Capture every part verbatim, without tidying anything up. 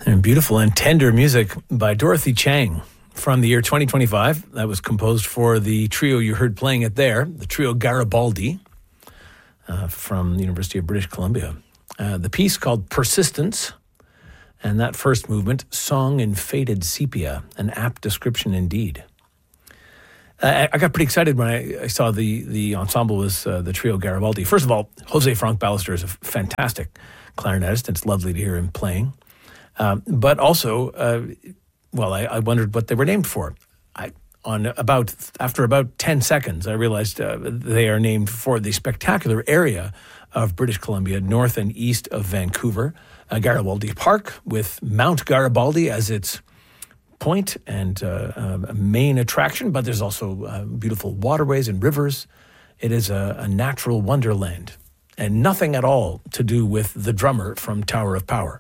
And beautiful and tender music by Dorothy Chang from the year twenty twenty-five. That was composed for the trio you heard playing it there, the trio Garibaldi uh, from the University of British Columbia. Uh, the piece called Persistence, and that first movement, Song in Faded Sepia, an apt description indeed. Uh, I got pretty excited when I, I saw the, the ensemble was uh, the trio Garibaldi. First of all, Jose Frank Ballester is a fantastic clarinetist. It's lovely to hear him playing. Um, but also, uh, well, I, I wondered what they were named for. I, on about after about ten seconds, I realized uh, they are named for the spectacular area of British Columbia, north and east of Vancouver, uh, Garibaldi Park, with Mount Garibaldi as its point and uh, uh, main attraction. But there's also uh, beautiful waterways and rivers. It is a, a natural wonderland, and nothing at all to do with the drummer from Tower of Power.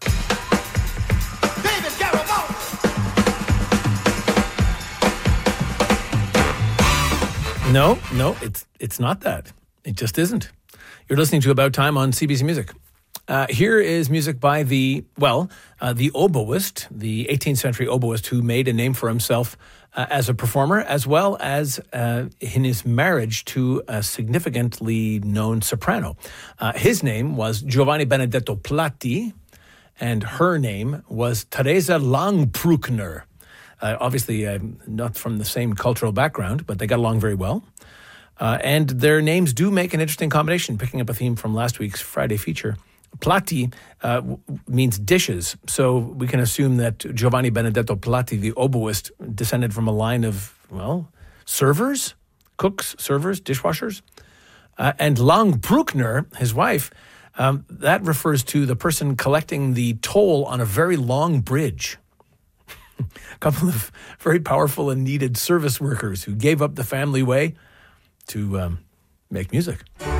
No, no, it's it's not that. It just isn't. You're listening to About Time on C B C Music. Uh, here is music by the, well, uh, the oboist, the eighteenth century oboist who made a name for himself uh, as a performer, as well as uh, in his marriage to a significantly known soprano. Uh, his name was Giovanni Benedetto Platti, and her name was Teresa Langbruckner. Uh, obviously, uh, not from the same cultural background, but they got along very well. Uh, and their names do make an interesting combination, picking up a theme from last week's Friday feature. Platti uh, w- means dishes, so we can assume that Giovanni Benedetto Platti, the oboist, descended from a line of, well, servers, cooks, servers, dishwashers. Uh, and Langbruckner, his wife, um, that refers to the person collecting the toll on a very long bridge. A couple of very powerful and needed service workers who gave up the family way to um, make music.